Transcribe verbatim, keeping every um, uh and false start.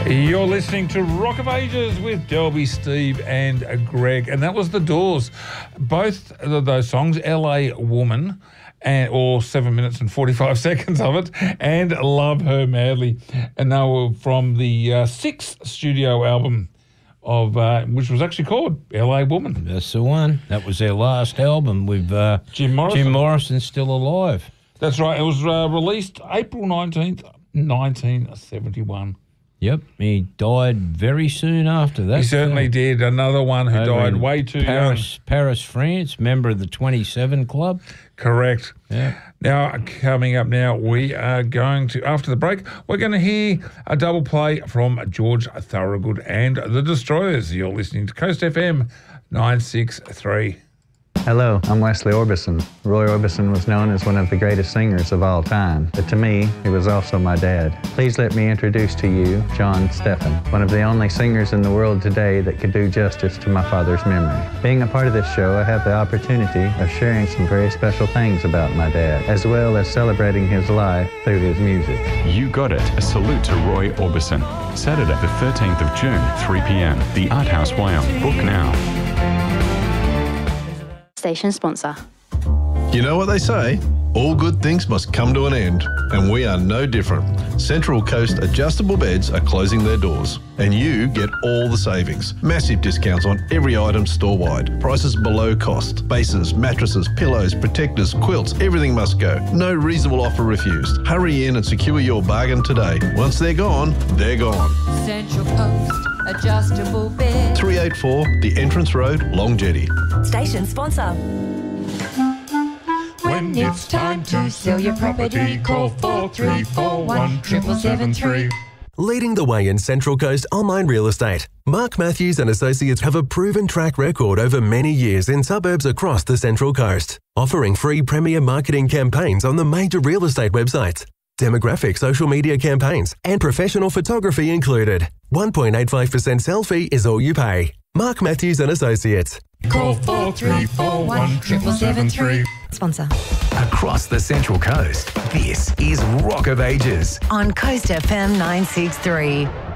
You're listening to Rock of Ages with Delby, Steve and Greg. And that was The Doors. Both of those songs, L A Woman, and or seven minutes and forty-five seconds of it, and Love Her Madly. And they were from the uh, sixth studio album of uh, which was actually called L A Woman. That's the one. That was their last album with uh, Jim Morrison. Jim Morrison still alive. That's right. It was uh, released April nineteenth, nineteen seventy-one. Yep, he died very soon after that. He certainly uh, did. Another one who died way too Paris, young. Paris, France, member of the twenty-seven Club. Correct. Yeah. Now, coming up now, we are going to, after the break, we're going to hear a double play from George Thorogood and the Destroyers. You're listening to Coast F M nine sixty-three. Hello, I'm Wesley Orbison. Roy Orbison was known as one of the greatest singers of all time, but to me, he was also my dad. Please let me introduce to you John Steffen, one of the only singers in the world today that could do justice to my father's memory. Being a part of this show, I have the opportunity of sharing some very special things about my dad, as well as celebrating his life through his music. You Got It, a salute to Roy Orbison. Saturday the thirteenth of June, three p.m. The Art House Wyong. Book now. Station sponsor. You know what they say? All good things must come to an end, and we are no different. Central Coast Adjustable Beds are closing their doors, and you get all the savings. Massive discounts on every item store-wide. Prices below cost. Bases, mattresses, pillows, protectors, quilts, everything must go. No reasonable offer refused. Hurry in and secure your bargain today. Once they're gone, they're gone. Central Coast Adjustable Beds. three eighty-four The Entrance Road, Long Jetty. Station sponsor. When it's time to sell your property, call four three four one, seven seven three. Leading the way in Central Coast online real estate, Mark Matthews and Associates have a proven track record over many years in suburbs across the Central Coast, offering free premier marketing campaigns on the major real estate websites, demographic social media campaigns, and professional photography included. one point eight five percent sell fee is all you pay. Mark Matthews and Associates. Call four three four one, seven seven three. Sponsor. Across the Central Coast, this is Rock of Ages on Coast F M nine sixty-three.